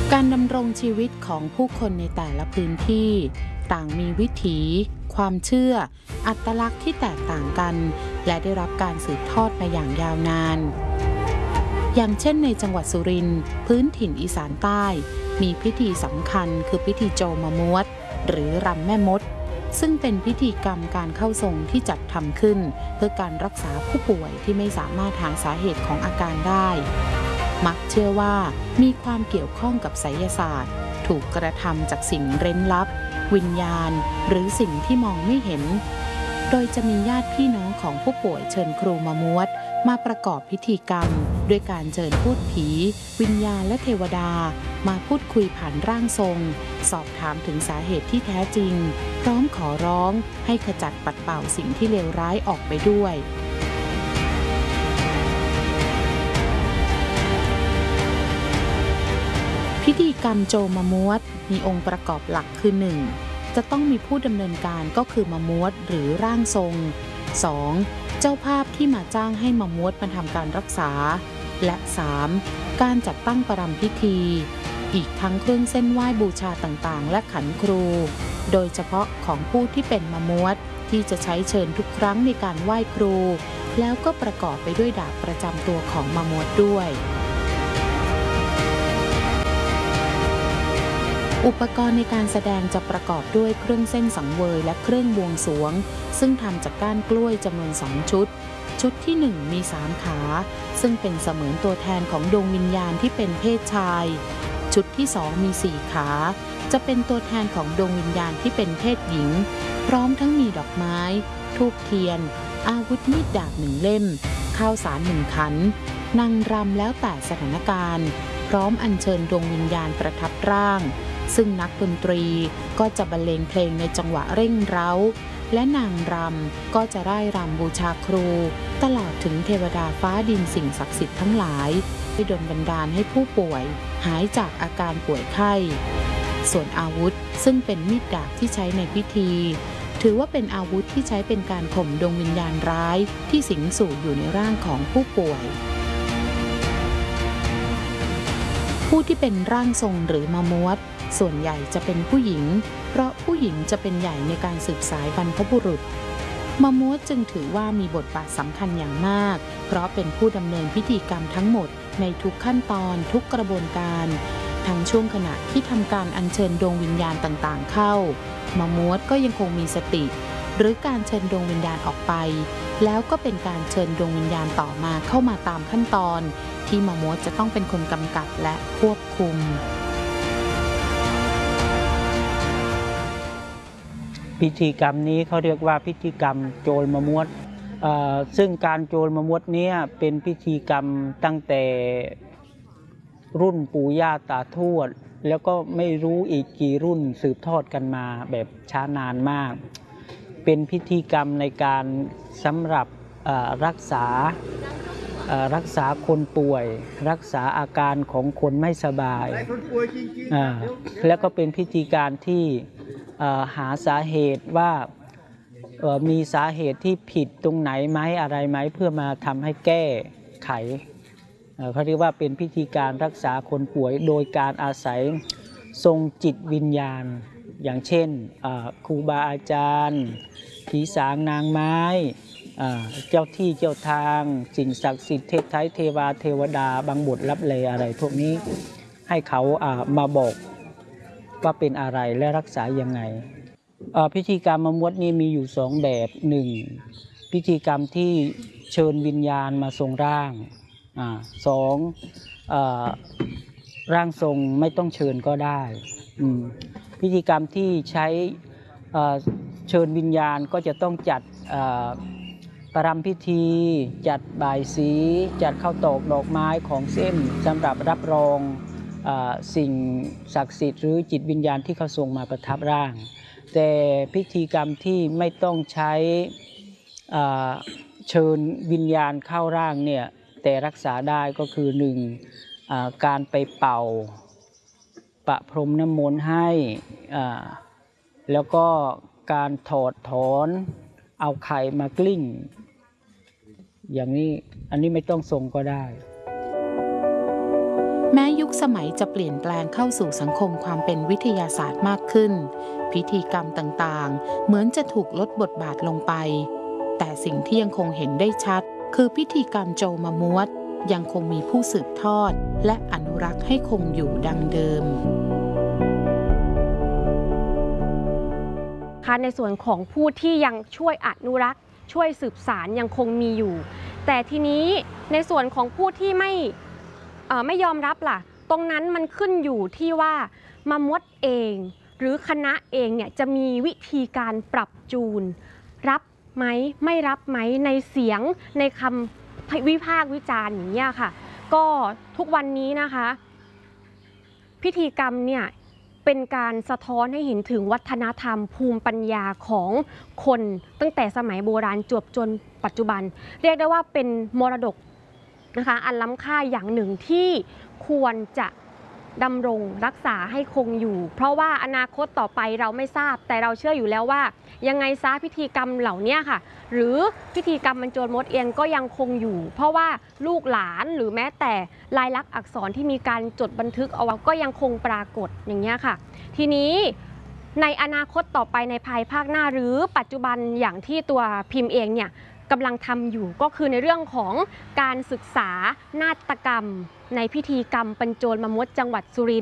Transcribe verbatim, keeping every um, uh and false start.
การดำรงชีวิตของผู้คนในแต่ละพื้นที่ต่างมีวิถีความเชื่ออัตลักษณ์ที่แตกต่างกันและได้รับการสืบทอดมาอย่างยาวนานอย่างเช่นในจังหวัดสุรินทร์พื้นถิ่นอีสานใต้มีพิธีสำคัญคือพิธีโจมะมวดหรือรำแม่มดซึ่งเป็นพิธีกรรมการเข้าทรงที่จัดทำขึ้นเพื่อการรักษาผู้ป่วยที่ไม่สามารถหาสาเหตุของอาการได้มักเชื่อว่ามีความเกี่ยวข้องกับไสยศาสตร์ถูกกระทำจากสิ่งเร้นลับวิญญาณหรือสิ่งที่มองไม่เห็นโดยจะมีญาติพี่น้องของผู้ป่วยเชิญครูมามวดมาประกอบพิธีกรรมด้วยการเชิญพูดผีวิญญาณและเทวดามาพูดคุยผ่านร่างทรงสอบถามถึงสาเหตุที่แท้จริงพร้อมขอร้องให้ขจัดปัดเป่าสิ่งที่เลวร้ายออกไปด้วยพิธีกรรมโจมะมวดมีองค์ประกอบหลักคือ หนึ่ง. จะต้องมีผู้ดำเนินการก็คือมะมวดหรือร่างทรง สอง. เจ้าภาพที่มาจ้างให้มะมวดมาทำการรักษาและ สาม. การจัดตั้งประรำพิธีอีกทั้งเครื่องเส้นไหว้บูชาต่างๆและขันครูโดยเฉพาะของผู้ที่เป็นมะมวดที่จะใช้เชิญทุกครั้งในการไหว้ครูแล้วก็ประกอบไปด้วยดาบประจำตัวของมะมวดด้วยอุปกรณ์ในการแสดงจะประกอบด้วยเครื่องเส้นสังเวยและเครื่องบวงสรวงซึ่งทำจากก้านกล้วยจำนวนสองชุดชุดที่หนึ่งมีสามขาซึ่งเป็นเสมือนตัวแทนของดวงวิญญาณที่เป็นเพศชายชุดที่สองมีสี่ขาจะเป็นตัวแทนของดวงวิญญาณที่เป็นเพศหญิงพร้อมทั้งมีดอกไม้ธูปเทียนอาวุธมีดดาบหนึ่งเล่มข้าวสารหนึ่งขันนางรำแล้วแต่สถานการณ์พร้อมอัญเชิญดวงวิญญาณประทับร่างซึ่งนักดนตรีก็จะบรรเลงเพลงในจังหวะเร่งเร้าและนางรำก็จะร่ายรำบูชาครูตลอดถึงเทวดาฟ้าดินสิ่งศักดิ์สิทธิ์ทั้งหลายที่ดลบันดาลให้ผู้ป่วยหายจากอาการป่วยไข้ส่วนอาวุธซึ่งเป็นมีดดาบที่ใช้ในพิธีถือว่าเป็นอาวุธที่ใช้เป็นการข่มดวงวิญญาณร้ายที่สิงสู่อยู่ในร่างของผู้ป่วยผู้ที่เป็นร่างทรงหรือมะมวดส่วนใหญ่จะเป็นผู้หญิงเพราะผู้หญิงจะเป็นใหญ่ในการสืบสายบรรพบุรุษมะมวดจึงถือว่ามีบทบาทสำคัญอย่างมากเพราะเป็นผู้ดำเนินพิธีกรรมทั้งหมดในทุกขั้นตอนทุกกระบวนการทั้งช่วงขณะที่ทำการอัญเชิญดวงวิญญาณต่างๆเข้ามะมวดก็ยังคงมีสติหรือการเชิญดวงวิญญาณออกไปแล้วก็เป็นการเชิญดวงวิญญาณต่อมาเข้ามาตามขั้นตอนที่มะมวดจะต้องเป็นคนกำกับและควบคุมพิธีกรรมนี้เขาเรียกว่าพิธีกรรมโจรมะมวดซึ่งการโจรมะมวดนี้เป็นพิธีกรรมตั้งแต่รุ่นปู่ย่าตาทวดแล้วก็ไม่รู้อีกกี่รุ่นสืบทอดกันมาแบบช้านานมากเป็นพิธีกรรมในการสำหรับรักษารักษาคนป่วยรักษาอาการของคนไม่สบายแล้วก็เป็นพิธีการที่หาสาเหตุว่ามีสาเหตุที่ผิดตรงไหนไหมอะไรไหมเพื่อมาทำให้แก้ไขเขาเรียกว่าเป็นพิธีการรักษาคนป่วยโดยการอาศัยทรงจิตวิญญาณอย่างเช่นครูบาอาจารย์ผีสางนางไม้เจ้าที่เจ้าทางสิ่งศักดิ์สิทธิ์เทพไทยเทวาเทวดาบังบทรับเลอะไรพวกนี้ให้เขามาบอกว่าเป็นอะไรและรักษายังไงพิธีกรรมมะมวดนี้มีอยู่สองแบบหนึ่งพิธีกรรมที่เชิญวิญญาณมาทรงร่างสองร่างทรงไม่ต้องเชิญก็ได้พิธีกรรมที่ใช้เชิญวิญญาณก็จะต้องจัดประรำพิธีจัดบ่ายสีจัดข้าวตอกดอกไม้ของเส้นสำหรับรับรองสิ่งศักดิ์สิทธิ์หรือจิตวิญญาณที่เขาทรงมาประทับร่างแต่พิธีกรรมที่ไม่ต้องใช้เชิญวิญญาณเข้าร่างเนี่ยแต่รักษาได้ก็คือหนึ่งการไปเป่าประพรมน้ำมนต์ให้แล้วก็การถอดถอนเอาไข่มากลิ้งอย่างนี้อันนี้ไม่ต้องทรงก็ได้แม้ยุคสมัยจะเปลี่ยนแปลงเข้าสู่สังคมความเป็นวิทยาศาสตร์มากขึ้นพิธีกรรมต่างๆเหมือนจะถูกลดบทบาทลงไปแต่สิ่งที่ยังคงเห็นได้ชัดคือพิธีกรรมโจมมวดยังคงมีผู้สืบทอดและอนุรักษ์ให้คงอยู่ดังเดิมในส่วนของผู้ที่ยังช่วยอนุรักษ์ช่วยสืบสานยังคงมีอยู่แต่ทีนี้ในส่วนของผู้ที่ไม่เอ่อไม่ยอมรับล่ะตรงนั้นมันขึ้นอยู่ที่ว่ามามดเองหรือคณะเองเนี่ยจะมีวิธีการปรับจูนรับไหมไม่รับไหมในเสียงในคำวิพากษ์วิจารณ์อย่างนี้ค่ะก็ทุกวันนี้นะคะพิธีกรรมเนี่ยเป็นการสะท้อนให้เห็นถึงวัฒนธรรมภูมิปัญญาของคนตั้งแต่สมัยโบราณจวบจนปัจจุบันเรียกได้ว่าเป็นมรดกนะคะอันล้ำค่าอย่างหนึ่งที่ควรจะดำรงรักษาให้คงอยู่เพราะว่าอนาคตต่อไปเราไม่ทราบแต่เราเชื่ออยู่แล้วว่ายังไงซะพิธีกรรมเหล่านี้ค่ะหรือพิธีกรรมบรรจงมดเองก็ยังคงอยู่เพราะว่าลูกหลานหรือแม้แต่ลายลักษณ์อักษรที่มีการจดบันทึกเอาไว้ก็ยังคงปรากฏอย่างนี้ค่ะทีนี้ในอนาคตต่อไปในภายภาคหน้าหรือปัจจุบันอย่างที่ตัวพิมพ์เองเนี่ยกำลังทำอยู่ก็คือในเรื่องของการศึกษานาฏกรรมในพิธีกรรมบรรจงมมดจังหวัดสุรินทร์